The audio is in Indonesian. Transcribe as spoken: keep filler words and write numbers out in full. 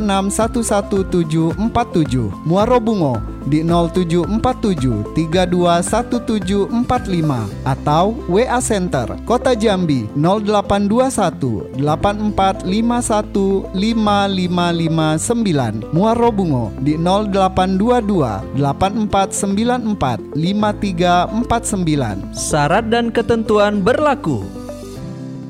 enam satu satu tujuh empat tujuh. Muaro Bungo di nol tujuh empat tujuh tiga dua satu tujuh empat lima atau W A Center Kota Jambi nol delapan dua satu delapan empat lima satu lima lima lima sembilan. Muaro Bungo di nol delapan dua dua delapan empat sembilan empat lima tiga empat sembilan. Syarat dan ketentuan berlaku.